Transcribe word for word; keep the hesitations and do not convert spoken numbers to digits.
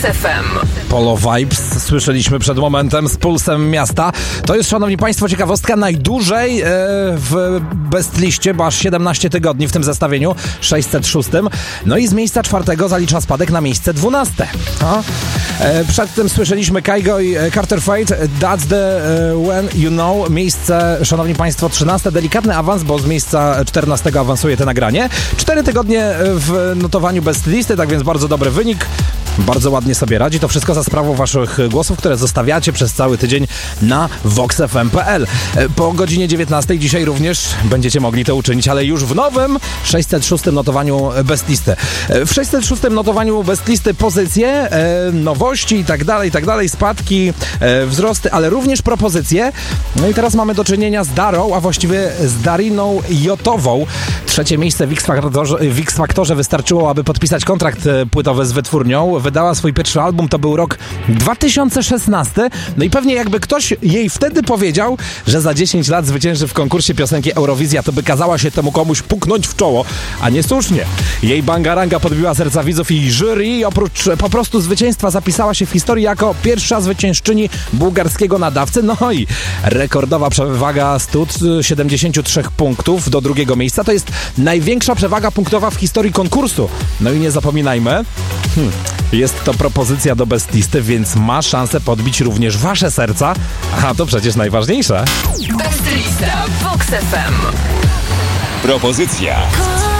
F M. Polo Vibes słyszeliśmy przed momentem z Pulsem Miasta. To jest, szanowni państwo, ciekawostka najdłużej e, w bestliście, bo aż siedemnaście tygodni w tym zestawieniu sześćset sześć. No i z miejsca czwartego zalicza spadek na miejsce dwunaste. A? E, przed tym słyszeliśmy Kygo i Carter Fate, That's the uh, When You Know. Miejsce, szanowni państwo, trzynaste. Delikatny awans, bo z miejsca czternastego awansuje to nagranie. Cztery tygodnie w notowaniu bestlisty, tak więc bardzo dobry wynik. Bardzo ładnie sobie radzi. To wszystko za sprawą waszych głosów, które zostawiacie przez cały tydzień na vox f m kropka p l. Po godzinie dziewiętnastej dzisiaj również będziecie mogli to uczynić, ale już w nowym sześćset szóstym notowaniu bestlisty. W sześćset szóstym notowaniu bestlisty pozycje, e, nowości i tak dalej, i tak dalej, spadki, e, wzrosty, ale również propozycje. No i teraz mamy do czynienia z Darą, a właściwie z Dariną Jotową. Trzecie miejsce w X-Faktorze, w X-Faktorze wystarczyło, aby podpisać kontrakt płytowy z wytwórnią. Wydała swój pierwszy album, to był rok dwa tysiące szesnasty. No i pewnie jakby ktoś jej wtedy powiedział, że za dziesięć lat zwycięży w konkursie piosenki Eurowizja, to by kazała się temu komuś puknąć w czoło, a nie słusznie. Jej bangaranga podbiła serca widzów i jury i oprócz po prostu zwycięstwa zapisała się w historii jako pierwsza zwyciężczyni bułgarskiego nadawcy. No i rekordowa przewaga sto siedemdziesiąt trzy punktów do drugiego miejsca. To jest największa przewaga punktowa w historii konkursu. No i nie zapominajmy, hmm, jest to propozycja do bestlisty, więc ma szansę podbić również wasze serca, a to przecież najważniejsze. Bestlista vox f m. Propozycja